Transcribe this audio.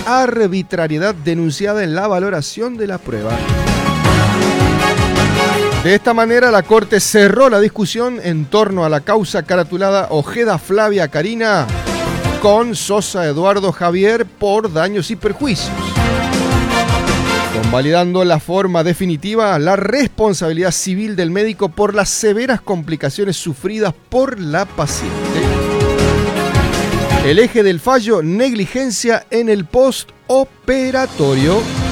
arbitrariedad denunciada en la valoración de la prueba. De esta manera, la Corte cerró la discusión en torno a la causa caratulada Ojeda Flavia Karina con Sosa Eduardo Javier por daños y perjuicios, convalidando la forma definitiva la responsabilidad civil del médico por las severas complicaciones sufridas por la paciente. El eje del fallo: negligencia en el postoperatorio.